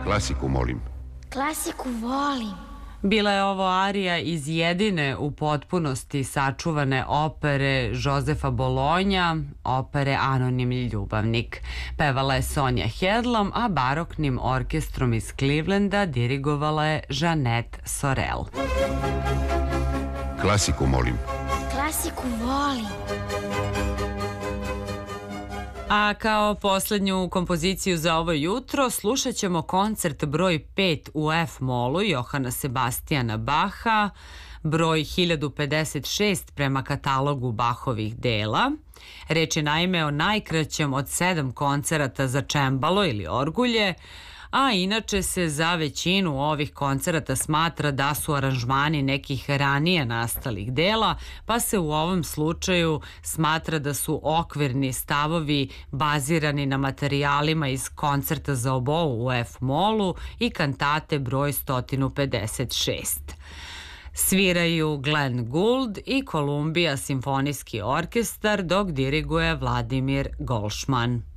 Klasiku, molim. Klasiku volim. Bila je ovo arija iz jedine u potpunosti sačuvane opere Josefa Bolonja, opere Anonimni ljubavnik. Pevala je Sonja Hedlam, a baroknim orkestrom iz Clevelanda dirigovala je Jeanette Sorel. Klasiku, molim. Klasiku volim. A kao poslednju kompoziciju za ovo jutro slušat ćemo koncert broj 5 u F-molu Johana Sebastijana Baha, broj 1056 prema katalogu Bahovih dela. Reč je naime o najkraćem od 7 koncerata za čembalo ili orgulje, a inače se za većinu ovih koncerata smatra da su aranžmani nekih ranije nastalih dela, pa se u ovom slučaju smatra da su okvirni stavovi bazirani na materijalima iz koncerta za obou u F-molu i kantate broj 156. Sviraju Glenn Gould i Columbia simfonijski orkestar, dok diriguje Vladimir Golšman.